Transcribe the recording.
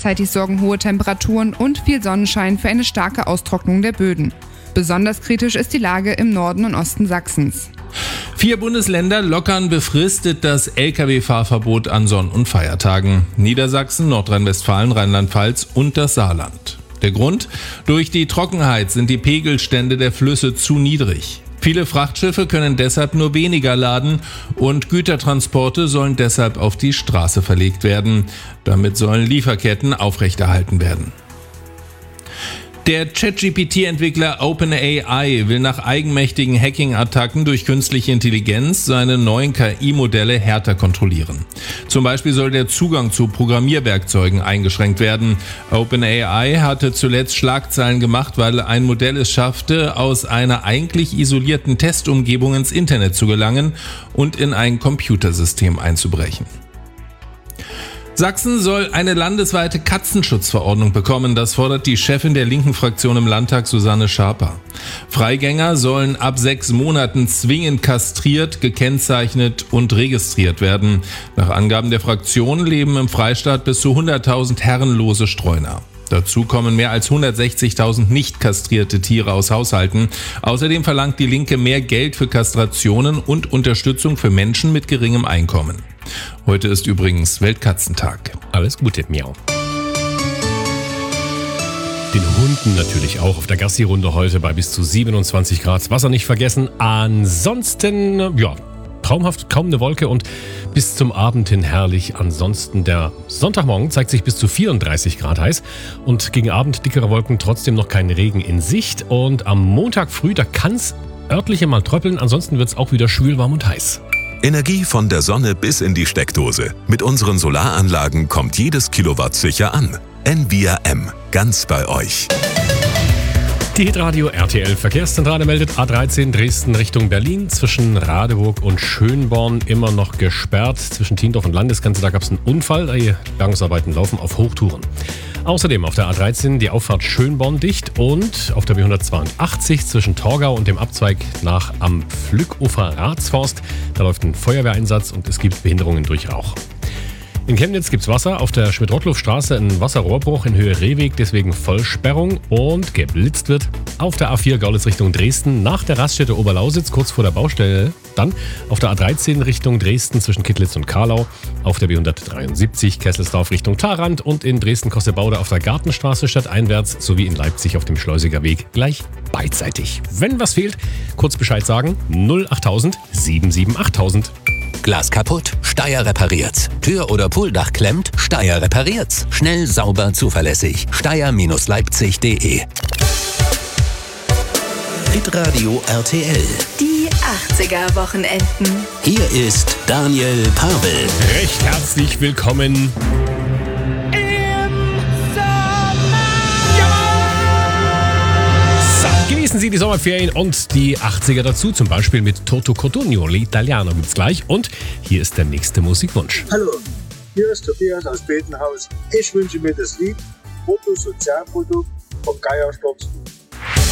Gleichzeitig sorgen hohe Temperaturen und viel Sonnenschein für eine starke Austrocknung der Böden. Besonders kritisch ist die Lage im Norden und Osten Sachsens. 4 Bundesländer lockern befristet das Lkw-Fahrverbot an Sonn- und Feiertagen. Niedersachsen, Nordrhein-Westfalen, Rheinland-Pfalz und das Saarland. Der Grund? Durch die Trockenheit sind die Pegelstände der Flüsse zu niedrig. Viele Frachtschiffe können deshalb nur weniger laden und Gütertransporte sollen deshalb auf die Straße verlegt werden. Damit sollen Lieferketten aufrechterhalten werden. Der ChatGPT-Entwickler OpenAI will nach eigenmächtigen Hacking-Attacken durch künstliche Intelligenz seine neuen KI-Modelle härter kontrollieren. Zum Beispiel soll der Zugang zu Programmierwerkzeugen eingeschränkt werden. OpenAI hatte zuletzt Schlagzeilen gemacht, weil ein Modell es schaffte, aus einer eigentlich isolierten Testumgebung ins Internet zu gelangen und in ein Computersystem einzubrechen. Sachsen soll eine landesweite Katzenschutzverordnung bekommen, das fordert die Chefin der linken Fraktion im Landtag, Susanne Schaper. Freigänger sollen ab 6 Monaten zwingend kastriert, gekennzeichnet und registriert werden. Nach Angaben der Fraktion leben im Freistaat bis zu 100.000 herrenlose Streuner. Dazu kommen mehr als 160.000 nicht kastrierte Tiere aus Haushalten. Außerdem verlangt die Linke mehr Geld für Kastrationen und Unterstützung für Menschen mit geringem Einkommen. Heute ist übrigens Weltkatzentag. Alles Gute, Miau. Den Hunden natürlich auch auf der Gassi-Runde heute bei bis zu 27 Grad. Wasser nicht vergessen. Ansonsten, traumhaft, kaum eine Wolke und bis zum Abend hin herrlich. Ansonsten der Sonntagmorgen zeigt sich bis zu 34 Grad heiß und gegen Abend dickere Wolken, trotzdem noch kein Regen in Sicht. Und am Montag früh, da kann es örtlich mal tröppeln, ansonsten wird es auch wieder schwül, warm und heiß. Energie von der Sonne bis in die Steckdose. Mit unseren Solaranlagen kommt jedes Kilowatt sicher an. Envia M. Ganz bei euch. Die Hitradio RTL Verkehrszentrale meldet A13 Dresden Richtung Berlin zwischen Radeburg und Schönborn immer noch gesperrt. Zwischen Tiendorf und Landesgrenze, da gab es einen Unfall. Die Bergungsarbeiten laufen auf Hochtouren. Außerdem auf der A13 die Auffahrt Schönborn dicht und auf der B182 zwischen Torgau und dem Abzweig nach am Pflückufer Ratsforst. Da läuft ein Feuerwehreinsatz und es gibt Behinderungen durch Rauch. In Chemnitz gibt's Wasser, auf der Schmidt-Rottluff-Straße ein Wasserrohrbruch in Höhe Rehweg, deswegen Vollsperrung und geblitzt wird. Auf der A4 Görlitz Richtung Dresden nach der Raststätte Oberlausitz, kurz vor der Baustelle. Dann auf der A13 Richtung Dresden zwischen Kittlitz und Karlau. Auf der B173 Kesselsdorf Richtung Tharand und in Dresden-Kostebaude auf der Gartenstraße stadteinwärts sowie in Leipzig auf dem Schleusiger Weg gleich beidseitig. Wenn was fehlt, kurz Bescheid sagen, 08000 77 8000. Glas kaputt? Steyr repariert's. Tür oder Pooldach klemmt? Steyr repariert's. Schnell, sauber, zuverlässig. Steyr-Leipzig.de. Hitradio RTL. Die 80er-Wochenenden. Hier ist Daniel Pavel. Recht herzlich willkommen. Genießen Sie die Sommerferien und die 80er dazu, zum Beispiel mit Toto Cotugno, L'Italiano gibt's gleich. Und hier ist der nächste Musikwunsch. Hallo, hier ist Tobias aus Betenhaus. Ich wünsche mir das Lied Bruttosozialprodukt vom Geierstopfen.